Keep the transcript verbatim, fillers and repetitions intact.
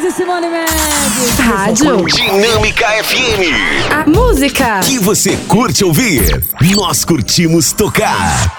e Simone Mendes. Rádio Dinâmica F M. A música Que você curte ouvir, nós curtimos tocar.